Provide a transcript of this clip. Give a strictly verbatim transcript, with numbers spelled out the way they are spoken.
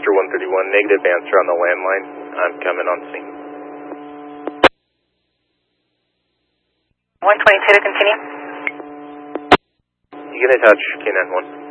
Roadster one thirty-one, negative answer on the landline. I'm coming on scene. one twenty-two to continue. You can attach K nine one.